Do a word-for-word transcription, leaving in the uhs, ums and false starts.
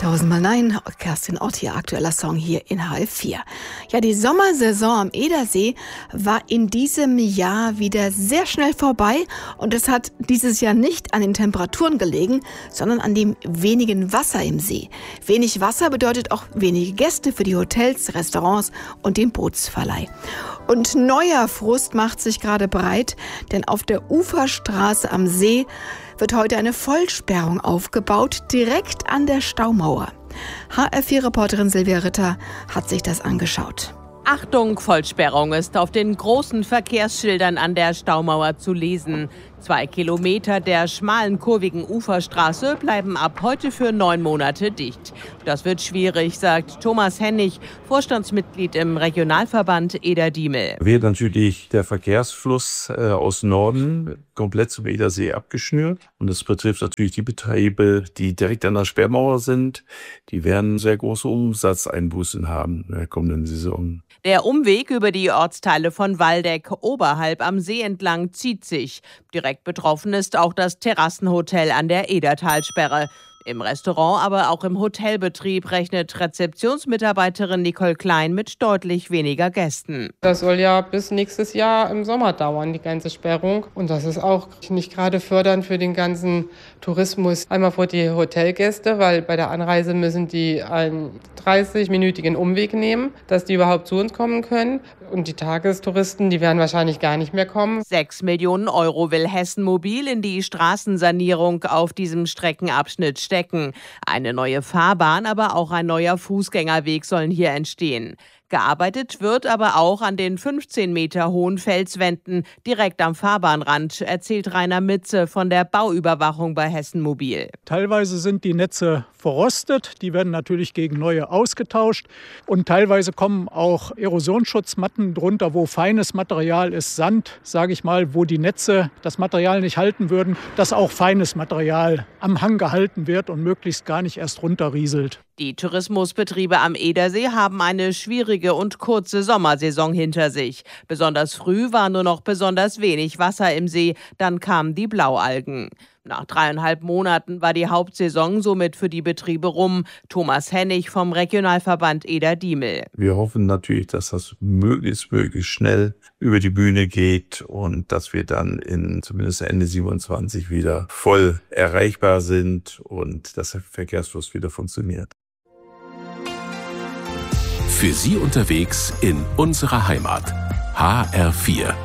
Tausendmal nein, Kerstin Ott hier, aktueller Song hier in H F vier. Ja, die Sommersaison am Edersee war in diesem Jahr wieder sehr schnell vorbei und es hat dieses Jahr nicht an den Temperaturen gelegen, sondern an dem wenigen Wasser im See. Wenig Wasser bedeutet auch wenige Gäste für die Hotels, Restaurants und den Bootsverleih. Und neuer Frust macht sich gerade breit, denn auf der Uferstraße am See wird heute eine Vollsperrung aufgebaut, direkt an der Staumauer. H F vier-Reporterin Silvia Ritter hat sich das angeschaut. Achtung, Vollsperrung ist auf den großen Verkehrsschildern an der Staumauer zu lesen. Zwei Kilometer der schmalen, kurvigen Uferstraße bleiben ab heute für neun Monate dicht. Das wird schwierig, sagt Thomas Hennig, Vorstandsmitglied im Regionalverband Eder-Diemel. Wird natürlich der Verkehrsfluss äh, aus Norden komplett zum Edersee abgeschnürt. Und das betrifft natürlich die Betriebe, die direkt an der Sperrmauer sind. Die werden sehr große Umsatzeinbußen haben in der kommenden Saison. Der Umweg über die Ortsteile von Waldeck oberhalb am See entlang zieht sich. Direkt betroffen ist auch das Terrassenhotel an der Edertalsperre. Im Restaurant, aber auch im Hotelbetrieb rechnet Rezeptionsmitarbeiterin Nicole Klein mit deutlich weniger Gästen. Das soll ja bis nächstes Jahr im Sommer dauern, die ganze Sperrung. Und das ist auch nicht gerade fördernd für den ganzen Tourismus. Einmal für die Hotelgäste, weil bei der Anreise müssen die einen dreißig-minütigen Umweg nehmen, dass die überhaupt zu uns kommen können. Und die Tagestouristen, die werden wahrscheinlich gar nicht mehr kommen. Sechs Millionen Euro will Hessen Mobil in die Straßensanierung auf diesem Streckenabschnitt stecken. Eine neue Fahrbahn, aber auch ein neuer Fußgängerweg sollen hier entstehen. Gearbeitet wird aber auch an den fünfzehn Meter hohen Felswänden direkt am Fahrbahnrand, erzählt Rainer Mitze von der Bauüberwachung bei Hessen Mobil. Teilweise sind die Netze verrostet, die werden natürlich gegen neue ausgetauscht und teilweise kommen auch Erosionsschutzmatten drunter, wo feines Material ist, Sand, sage ich mal, wo die Netze das Material nicht halten würden, dass auch feines Material am Hang gehalten wird und möglichst gar nicht erst runterrieselt. Die Tourismusbetriebe am Edersee haben eine schwierige und kurze Sommersaison hinter sich. Besonders früh war nur noch besonders wenig Wasser im See, dann kamen die Blaualgen. Nach dreieinhalb Monaten war die Hauptsaison somit für die Betriebe rum. Thomas Hennig vom Regionalverband Eder-Diemel. Wir hoffen natürlich, dass das möglichst, möglichst schnell über die Bühne geht und dass wir dann in zumindest Ende siebenundzwanzig wieder voll erreichbar sind und dass der Verkehrsfluss wieder funktioniert. Für Sie unterwegs in unserer Heimat. H R vier.